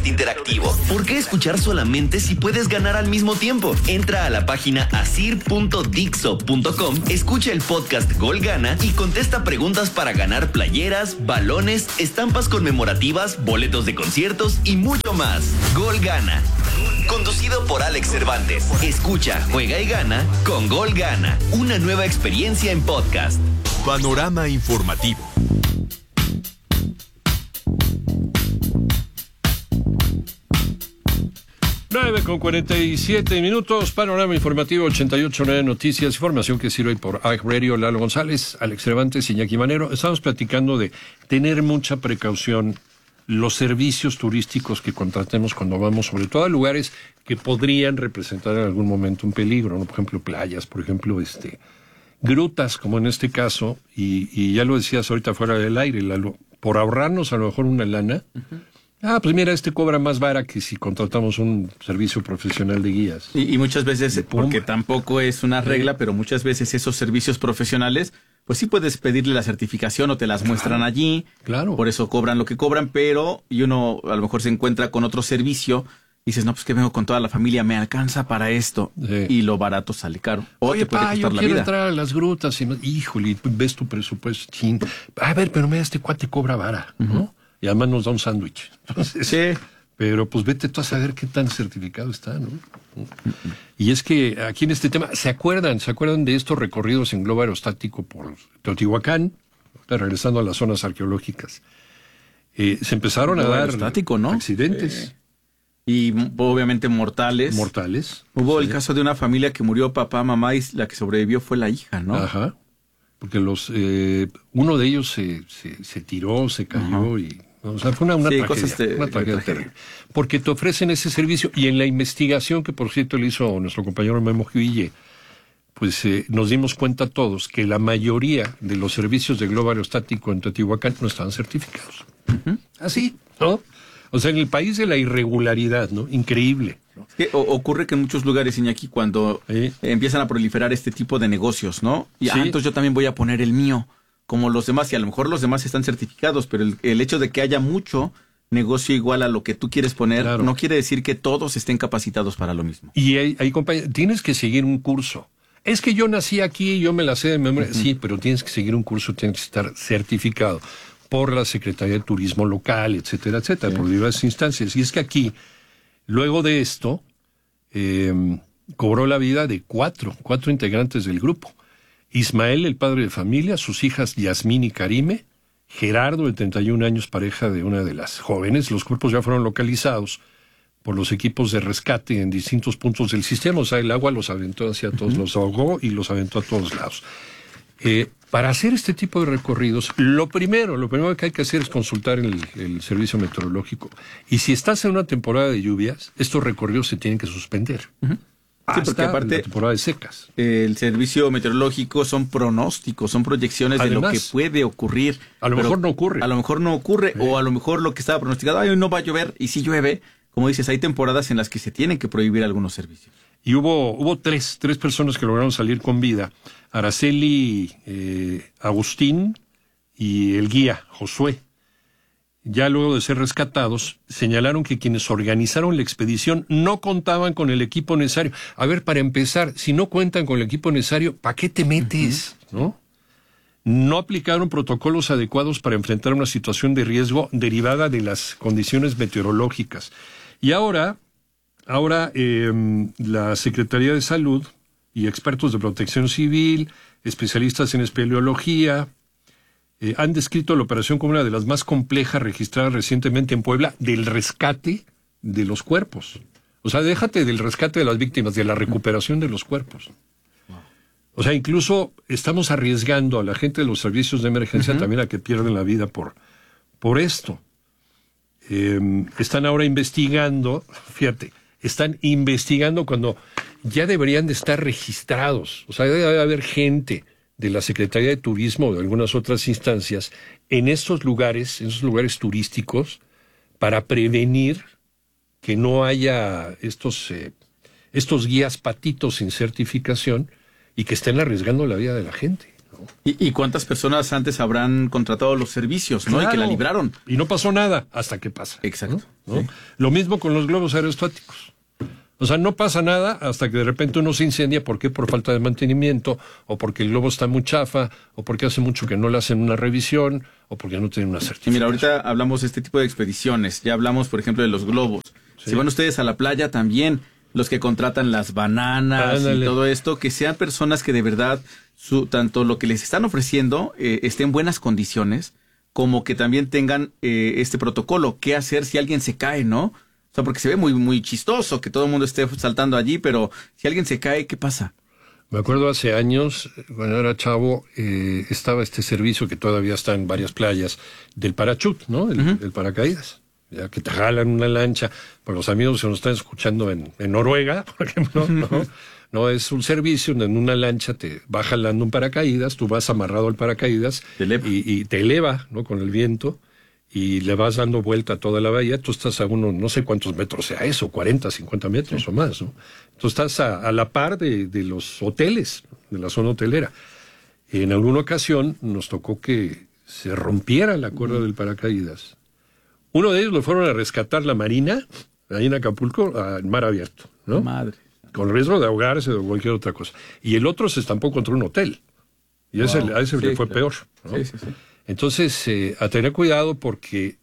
podcast interactivo. ¿Por qué escuchar solamente si puedes ganar al mismo tiempo? Entra a la página asir.dixo.com, escucha el podcast Gol Gana y contesta preguntas para ganar playeras, balones, estampas conmemorativas, boletos de conciertos y mucho más. Gol Gana. Conducido por Alex Cervantes. Escucha, juega y gana con Gol Gana. Una nueva experiencia en podcast. Panorama informativo. Nueve con 47 minutos, panorama informativo 88.9 Noticias, información que sirve por AG Radio, Lalo González, Alex Cervantes, Iñaki Manero. Estamos platicando de tener mucha precaución, los servicios turísticos que contratemos cuando vamos, sobre todo a lugares que podrían representar en algún momento un peligro, ¿no? Por ejemplo, playas, por ejemplo, grutas, como en este caso, y ya lo decías ahorita fuera del aire, Lalo, por ahorrarnos a lo mejor una lana. Pues mira, cobra más vara que si contratamos un servicio profesional de guías. Y muchas veces, porque tampoco es una regla, pero muchas veces esos servicios profesionales, pues sí puedes pedirle la certificación o te las muestran allí. Claro. Por eso cobran lo que cobran, pero y uno a lo mejor se encuentra con otro servicio y dices, no, pues que vengo con toda la familia, me alcanza para esto. Sí. Y lo barato sale caro. O oye, te puede costar yo la quiero vida. Entrar a las grutas y híjole, ves tu presupuesto. Chin. A ver, pero mira, este cuate cobra vara, ¿no? Y además nos da un sándwich. Sí. Pero pues vete tú a saber qué tan certificado está, ¿no? Y es que aquí en este tema, ¿se acuerdan de estos recorridos en globo aerostático por Teotihuacán? Regresando a las zonas arqueológicas. Se empezaron a dar ¿no? accidentes. Y obviamente mortales. Hubo el caso de una familia que murió papá, mamá, y la que sobrevivió fue la hija, ¿no? Ajá. Porque uno de ellos se tiró, se cayó. Ajá. O sea, fue una tragedia terrible. Porque te ofrecen ese servicio y en la investigación que por cierto le hizo nuestro compañero Memo Giville, pues nos dimos cuenta todos que la mayoría de los servicios de globo aerostático en Teotihuacán no estaban certificados. Uh-huh. Así, ¿no? O sea, en el país de la irregularidad, ¿no? Increíble. Es que ocurre que en muchos lugares, Iñaki, cuando empiezan a proliferar este tipo de negocios, ¿no? Y entonces yo también voy a poner el mío, como los demás, y a lo mejor los demás están certificados, pero el hecho de que haya mucho negocio igual a lo que tú quieres poner, claro, no quiere decir que todos estén capacitados para lo mismo. Y hay compañeros, tienes que seguir un curso. Es que yo nací aquí, yo me la sé de memoria. Uh-huh. Sí, pero tienes que seguir un curso, tienes que estar certificado por la Secretaría de Turismo local, etcétera, etcétera, por diversas instancias. Y es que aquí, luego de esto, cobró la vida de cuatro integrantes del grupo. Ismael, el padre de familia, sus hijas Yasmín y Karime, Gerardo, de 31 años, pareja de una de las jóvenes. Los cuerpos ya fueron localizados por los equipos de rescate en distintos puntos del sistema. O sea, el agua los aventó hacia todos, los ahogó y los aventó a todos lados. Para hacer este tipo de recorridos, lo primero que hay que hacer es consultar el servicio meteorológico. Y si estás en una temporada de lluvias, estos recorridos se tienen que suspender. Uh-huh. Sí, porque aparte la temporada de secas. El servicio meteorológico son pronósticos, son proyecciones de lo que puede ocurrir. A lo mejor no ocurre. A lo mejor no ocurre, o a lo mejor lo que estaba pronosticado, hoy no va a llover, y si llueve, como dices, hay temporadas en las que se tienen que prohibir algunos servicios. Y hubo tres personas que lograron salir con vida. Araceli, Agustín y el guía, Josué. Ya luego de ser rescatados, señalaron que quienes organizaron la expedición no contaban con el equipo necesario. A ver, para empezar, si no cuentan con el equipo necesario, ¿para qué te metes? Uh-huh. ¿No? No aplicaron protocolos adecuados para enfrentar una situación de riesgo derivada de las condiciones meteorológicas. Y ahora la Secretaría de Salud y expertos de protección civil, especialistas en espeleología, han descrito la operación como una de las más complejas registradas recientemente en Puebla del rescate de los cuerpos. O sea, déjate del rescate de las víctimas, de la recuperación de los cuerpos. O sea, incluso estamos arriesgando a la gente de los servicios de emergencia también a que pierden la vida por esto. Están ahora investigando, fíjate, cuando ya deberían de estar registrados. O sea, debe haber gente de la Secretaría de Turismo o de algunas otras instancias en esos lugares turísticos para prevenir que no haya estos guías patitos sin certificación y que estén arriesgando la vida de la gente, ¿no? ¿Y cuántas personas antes habrán contratado los servicios, ¿no? Claro. Y que la libraron. Y no pasó nada hasta que pasa. Exacto. ¿No? ¿no? Sí. Lo mismo con los globos aerostáticos. O sea, no pasa nada hasta que de repente uno se incendia. ¿Por qué? Por falta de mantenimiento, o porque el globo está muy chafa, o porque hace mucho que no le hacen una revisión, o porque no tienen una certificación. Y mira, ahorita hablamos de este tipo de expediciones. Ya hablamos, por ejemplo, de los globos. Sí. Si van ustedes a la playa también, los que contratan las bananas y todo esto, que sean personas que de verdad, tanto lo que les están ofreciendo esté en buenas condiciones, como que también tengan este protocolo. ¿Qué hacer si alguien se cae, no? O sea, porque se ve muy, muy chistoso que todo el mundo esté saltando allí, pero si alguien se cae, ¿qué pasa? Me acuerdo hace años, cuando era chavo, estaba este servicio que todavía está en varias playas, del parachute, ¿no? El paracaídas. Ya que te jalan una lancha. Para los amigos que nos están escuchando en Noruega, por ejemplo, no es un servicio donde en una lancha te va jalando un paracaídas, tú vas amarrado al paracaídas y te eleva, ¿no? Con el viento. Y le vas dando vuelta a toda la bahía, tú estás a no sé cuántos metros sea eso, 40, 50 metros o más, ¿no? Tú estás a la par de los hoteles, de la zona hotelera. En alguna ocasión nos tocó que se rompiera la cuerda del paracaídas. Uno de ellos lo fueron a rescatar la Marina, ahí en Acapulco, en mar abierto, ¿no? Madre. Con riesgo de ahogarse o cualquier otra cosa. Y el otro se estampó contra un hotel. Y a ese le fue peor, ¿no? Sí. Entonces, a tener cuidado porque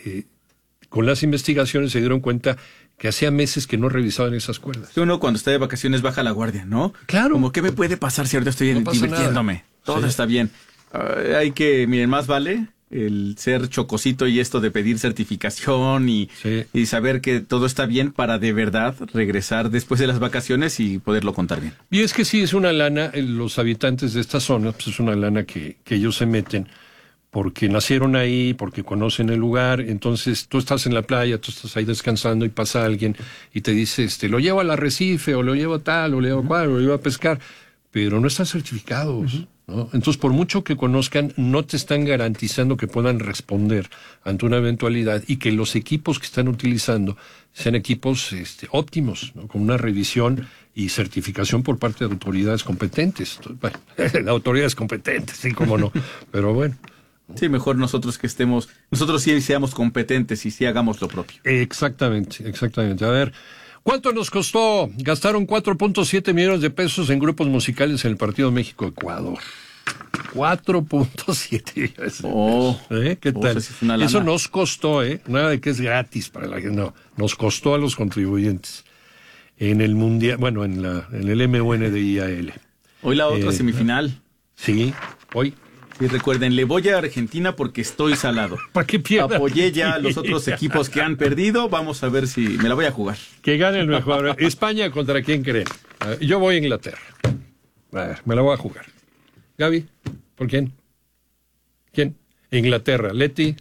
con las investigaciones se dieron cuenta que hacía meses que no revisaban esas cuerdas. Uno cuando está de vacaciones baja la guardia, ¿no? Claro. Como, ¿qué me puede pasar si ahorita estoy divirtiéndome? Nada. Todo está bien. Hay que, miren, más vale el ser chocosito y esto de pedir certificación y saber que todo está bien para de verdad regresar después de las vacaciones y poderlo contar bien. Y es que sí, es una lana, los habitantes de esta zona, pues es una lana que ellos se meten porque nacieron ahí, porque conocen el lugar. Entonces tú estás en la playa, tú estás ahí descansando y pasa alguien y te dice, lo llevo al arrecife, o lo llevo a tal, o lo llevo a cual, o lo llevo a pescar, pero no están certificados, ¿no? Entonces, por mucho que conozcan, no te están garantizando que puedan responder ante una eventualidad y que los equipos que están utilizando sean equipos óptimos, ¿no? Con una revisión y certificación por parte de autoridades competentes. Bueno, autoridades competentes, sí, cómo no, pero bueno. Sí, mejor nosotros sí seamos competentes y sí hagamos lo propio. Exactamente. A ver, ¿cuánto nos costó? Gastaron 4.7 millones de pesos en grupos musicales en el partido México-Ecuador. 4.7 millones de pesos. ¿Qué tal? Eso nos costó, nada de que es gratis para la gente, no. Nos costó a los contribuyentes en el mundial, bueno, en el MUNDIAL. Hoy la otra semifinal. Sí, hoy. Y recuerden, le voy a Argentina porque estoy salado. ¿Para qué pierda? Apoyé ya a los otros equipos que han perdido. Vamos a ver si me la voy a jugar. Que gane el mejor. España, ¿contra quién creen? Yo voy a Inglaterra. A ver, me la voy a jugar. Gaby, ¿por quién? ¿Quién? Inglaterra. Leti.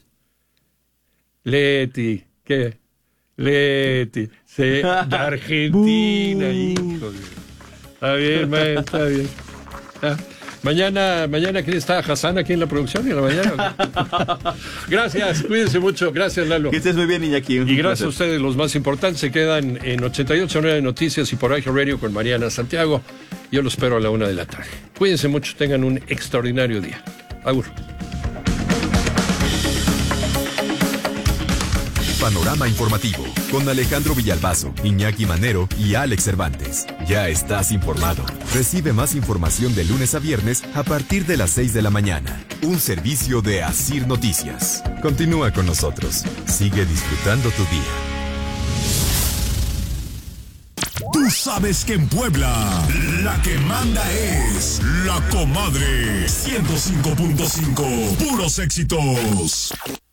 ¿Qué? Leti. Argentina, hijo de... Está bien, man, está bien. Mañana, ¿quién está? ¿Hassan aquí en la producción? ¿En la mañana? Gracias, cuídense mucho. Gracias, Lalo. Que estés muy bien, Iñaki. Y gracias a ustedes, los más importantes. Se quedan en 88.9 Noticias y por Ajo Radio con Mariana Santiago. Yo los espero a la 1:00 p.m. Cuídense mucho, tengan un extraordinario día. Agur. Panorama informativo con Alejandro Villalbazo, Iñaki Manero y Alex Cervantes. Ya estás informado. Recibe más información de lunes a viernes a partir de las 6 de la mañana. Un servicio de Asir Noticias. Continúa con nosotros. Sigue disfrutando tu día. Tú sabes que en Puebla la que manda es La Comadre 105.5. Puros éxitos.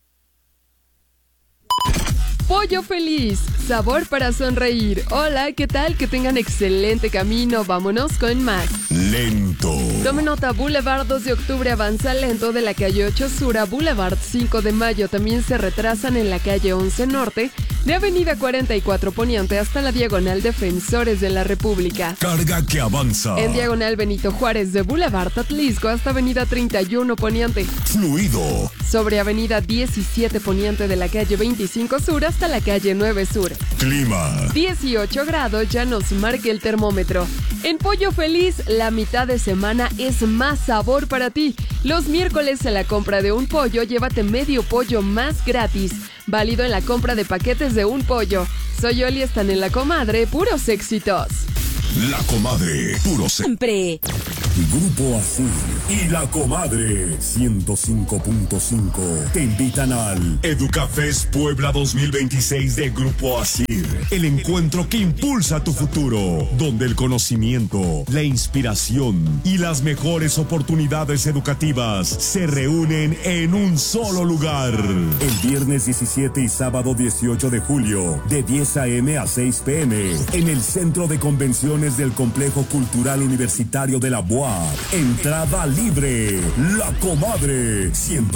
Pollo Feliz, sabor para sonreír. Hola, ¿qué tal? Que tengan excelente camino. Vámonos con más. Lento. Tome nota, Boulevard 2 de octubre avanza lento de la calle 8 Sur a Boulevard 5 de Mayo. También se retrasan en la calle 11 Norte, de Avenida 44 Poniente hasta la Diagonal Defensores de la República. Carga que avanza. En Diagonal Benito Juárez de Boulevard Atlisco hasta Avenida 31 Poniente. Fluido. Sobre Avenida 17 Poniente de la calle 25 Sur hasta la calle 9 Sur. Clima. 18 grados ya nos marca el termómetro. En Pollo Feliz, la mitad de semana es más sabor para ti. Los miércoles en la compra de un pollo, llévate medio pollo más gratis. Válido en la compra de paquetes de un pollo. Soy Oli, están en La Comadre, puros éxitos. La Comadre, puro siempre. Grupo Azul y La Comadre 105.5 te invitan al Educafest Puebla 2026 de Grupo Asir, el encuentro que impulsa tu futuro, donde el conocimiento, la inspiración y las mejores oportunidades educativas se reúnen en un solo lugar. El viernes 17 y sábado 18 de julio, de 10 a.m. a 6 p.m. en el Centro de Convenciones del Complejo Cultural Universitario de la UAP. Entrada libre. La Comadre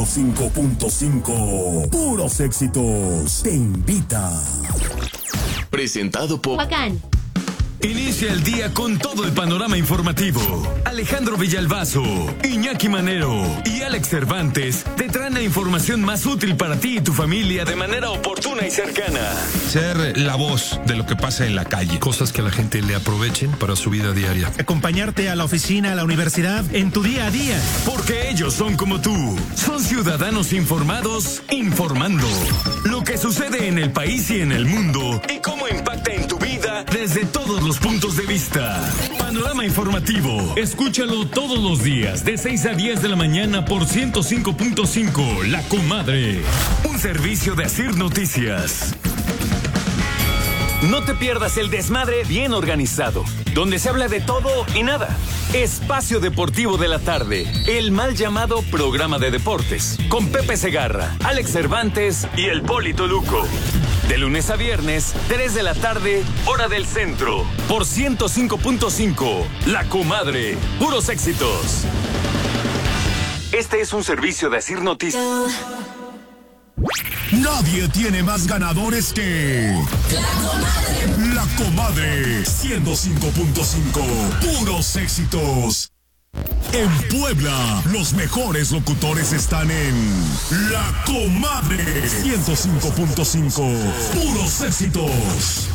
105.5. Puros éxitos. Te invita. Presentado por Bacán. Inicia el día con todo el panorama informativo. Alejandro Villalbazo, Iñaki Manero y Alex Cervantes te traen la información más útil para ti y tu familia de manera oportuna y cercana. Ser la voz de lo que pasa en la calle. Cosas que la gente le aprovechen para su vida diaria. Acompañarte a la oficina, a la universidad, en tu día a día. Porque ellos son como tú. Son ciudadanos informados, informando. Lo que sucede en el país y en el mundo y cómo impacta en tu vida desde todos los puntos de vista. Panorama informativo. Escúchalo todos los días de 6 a 10 de la mañana por 105.5 La Comadre. Un servicio de Asir Noticias. No te pierdas el desmadre bien organizado, donde se habla de todo y nada. Espacio Deportivo de la Tarde, el mal llamado programa de deportes, con Pepe Segarra, Alex Cervantes y el Polito Luco. De lunes a viernes, 3 de la tarde, hora del centro, por 105.5, La Comadre, puros éxitos. Este es un servicio de Asir Noticias. Nadie tiene más ganadores que La Comadre 105.5. Puros éxitos. En Puebla, los mejores locutores están en La Comadre 105.5. Puros éxitos.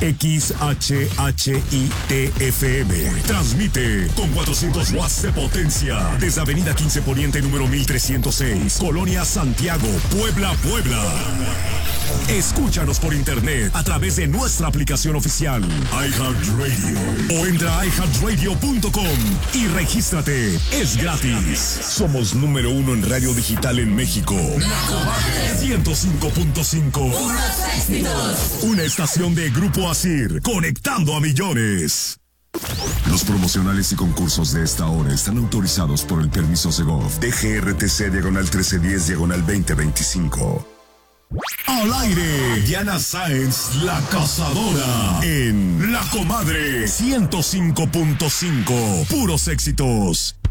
XHHITFM. Transmite con 400 watts de potencia desde Avenida 15 Poniente número 1306, Colonia Santiago, Puebla, Puebla. Escúchanos por internet a través de nuestra aplicación oficial iHeartRadio o entra a iHeartRadio.com y regístrate. Es gratis. Somos número 1 en radio digital en México. 105.5. Una estación de Grupo Asir, conectando a millones. Los promocionales y concursos de esta hora están autorizados por el permiso Segov DGRTC /13/2025. Al aire, Diana Sáenz, la cazadora, en La Comadre 105.5. Puros éxitos.